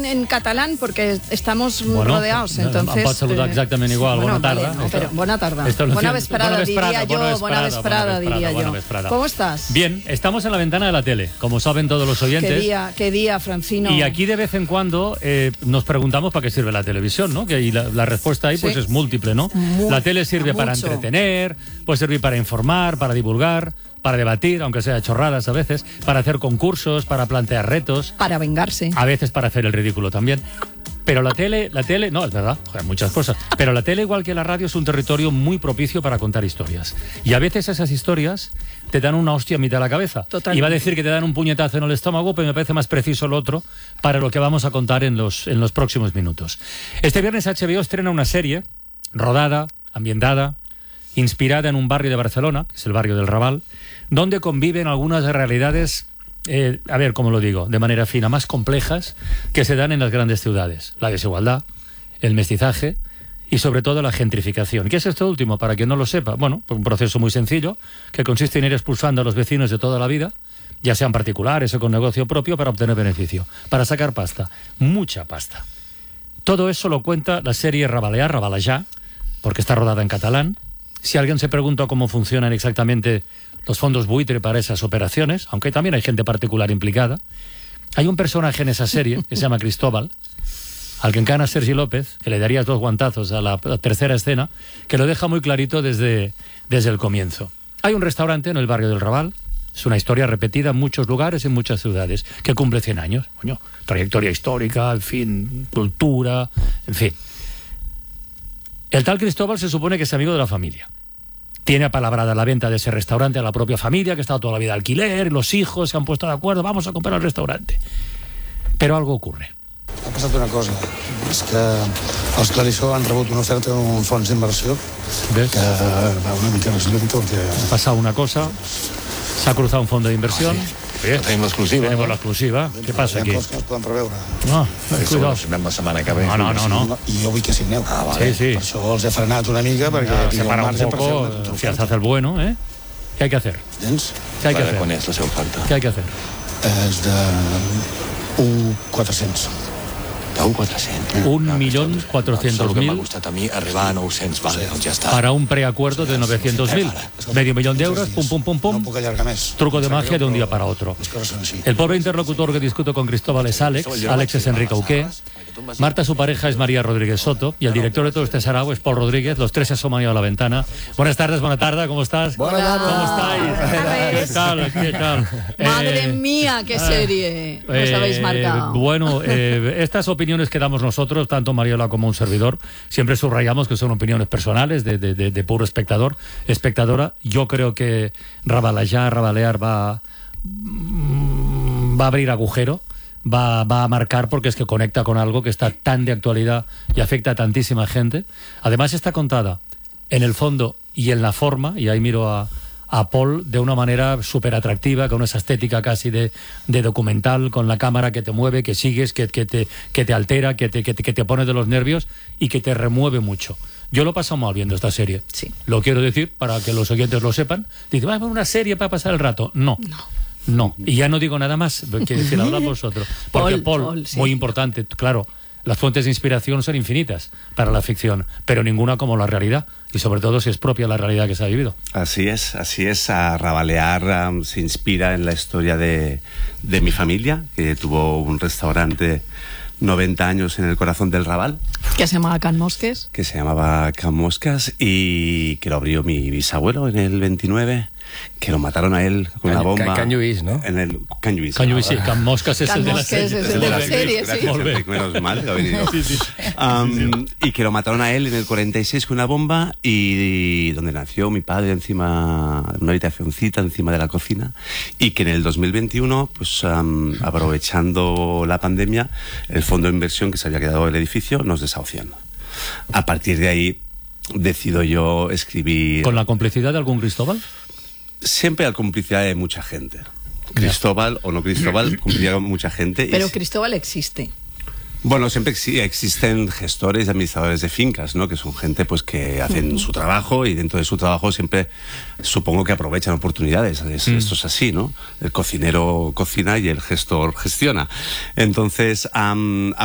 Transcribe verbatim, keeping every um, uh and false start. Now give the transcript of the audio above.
en catalán porque estamos bueno, rodeados, entonces... Em pots saludar exactament igual, bueno, bona tarda. Vale, no, pero, bona tarda. Buena vesprada, diría yo, buena vesprada, diría yo. ¿Cómo estás? Bien, estamos en la ventana de la tele, como saben todos los oyentes. Qué día, qué día, Francino. Y aquí de vez en cuando eh, nos preguntamos para qué sirve la televisión, ¿no? Que y la, la respuesta ahí pues sí. es múltiple, ¿no? Muy, la tele sirve para mucho. entretener, puede servir para informar, para divulgar, para debatir, aunque sea chorradas a veces, para hacer concursos, para plantear retos. Para vengarse. A veces para hacer el ridículo también. Pero la tele, la tele, no, es verdad, hay muchas cosas. Pero la tele, igual que la radio, es un territorio muy propicio para contar historias. Y a veces esas historias te dan una hostia a mitad de la cabeza. Totalmente. Iba a decir que te dan un puñetazo en el estómago, pero me parece más preciso lo otro para lo que vamos a contar en los, en los próximos minutos. Este viernes H B O estrena una serie rodada, ambientada, inspirada en un barrio de Barcelona, que es el barrio del Raval, donde conviven algunas realidades... Eh, a ver, ¿cómo lo digo? De manera fina, más complejas que se dan en las grandes ciudades. La desigualdad, el mestizaje y sobre todo la gentrificación. ¿Qué es esto último? Para quien no lo sepa, bueno, pues un proceso muy sencillo que consiste en ir expulsando a los vecinos de toda la vida, ya sean particulares o con negocio propio, para obtener beneficio, para sacar pasta, mucha pasta. Todo eso lo cuenta la serie Rabalear, Rabalejar, porque está rodada en catalán. Si alguien se pregunta cómo funcionan exactamente los fondos buitre para esas operaciones, aunque también hay gente particular implicada, hay un personaje en esa serie que se llama Cristóbal, al que encarna Sergi López, que le darías dos guantazos a la tercera escena, que lo deja muy clarito desde, desde el comienzo. Hay un restaurante en el barrio del Raval, es una historia repetida en muchos lugares, en muchas ciudades, que cumple cien años. Coño, trayectoria histórica, en fin, cultura, en fin. El tal Cristóbal se supone que es amigo de la familia. Tiene apalabrada la venta de ese restaurante a la propia familia, que ha estado toda la vida de alquiler, y los hijos se han puesto de acuerdo, vamos a comprar el restaurante. Pero algo ocurre. Ha passat una cosa, és que els Clarissó han rebut una oferta d'un fons d'inversió que va una mica més lluny perquè... Ha pasado una cosa, se ha cruzado un fondo de inversión. Ah, sí. Bien, tenim l'exclusiva. Tenemos la exclusiva. Què passa aquí? Hi ha coses que no es poden preveure. No, cuidado. Signem la setmana que ve. No, no, no, no. I jo vull que signeu. Ah, vale. Sí, sí. Per això els he frenat una mica, perquè Ah, tinc se el para un marge per fer poco, una si hace el bueno, ¿eh? ¿Qué hay que hacer? Tens? ¿Qué hay que hacer? Quan és la seva oferta? ¿Qué hay que hacer? És de un quatre-cents. d'un quatre-cents. Un millón cuatrocientos mil. M'ha costat a mi arribar a nou-cents. Vale, doncs ja està. Para un preacuerdo de novecientos mil. Medio millón de euros, pum, pum, pum, pum. No puc allargar més. Truco de magia de un día para otro. Les coses són així. El pobre interlocutor que discuto con Cristóbal es Alex. Alex es Enrique Auqué. Marta, su pareja, es María Rodríguez Soto. Y el director de todo este sarao es Paul Rodríguez. Los tres se asoman a la ventana. Buenas tardes, buena tarde, ¿cómo estás? Buenas tardes. ¿Cómo estáis? ¿Qué tal? ¿Qué tal? Madre Eh, mía, qué serie os Eh, habéis marcado. Bueno, eh, estas opiniones que damos nosotros, tanto Mariola como un servidor, siempre subrayamos que son opiniones personales de, de, de, de puro espectador, espectadora. Yo creo que Rabalejar, Rabalear va, va a abrir agujero, va, va a marcar, porque es que conecta con algo que está tan de actualidad y afecta a tantísima gente. Además está contada en el fondo y en la forma, y ahí miro a a Paul de una manera súper atractiva, con esa estética casi de, de documental, con la cámara que te mueve, que sigues, que, que, te, que te altera, que te, que, te, que te pone de los nervios y que te remueve mucho. Yo lo he pasado mal viendo esta serie. Sí. Lo quiero decir para que los oyentes lo sepan. Dice, va a ver una serie para pasar el rato. No. No. No. Y ya no digo nada más. Quiero decir, habla vosotros. Porque Paul, Paul, Paul sí. muy importante, claro. Las fuentes de inspiración son infinitas para la ficción, pero ninguna como la realidad, y sobre todo si es propia la realidad que se ha vivido. Así es, así es. A Rabalear um, se inspira en la historia de, de mi familia, que tuvo un restaurante noventa años en el corazón del Raval. Que se llamaba Can Mosques. Que se llamaba Can Moscas y que lo abrió mi bisabuelo en el veintinueve. Que lo mataron a él con una bomba. Can Lluís, ¿no? En el Can Lluís. Can Lluís, sí. Can Moscas es Can el de la Mosques serie. es el de la serie, sí. Gracias, Enrique, menos mal que ha venido. Sí, sí. Um, y que lo mataron a él en el cuarenta y seis con una bomba, y, y donde nació mi padre, encima, en una habitacioncita encima de la cocina, y que en el dos mil veintiuno, pues um, aprovechando la pandemia, el fondo de inversión que se había quedado en el edificio nos desahucian. A partir de ahí decido yo escribir... ¿Con la complicidad de algún Cristóbal? Siempre hay complicidad de mucha gente. Cristóbal o no Cristóbal, complicidad con mucha gente. Pero y... Cristóbal existe. Bueno, siempre sí, existen gestores y administradores de fincas, ¿no? Que son gente pues que hacen uh-huh. su trabajo, y dentro de su trabajo siempre supongo que aprovechan oportunidades. Es, mm. Esto es así, ¿no? El cocinero cocina y el gestor gestiona. Entonces, um,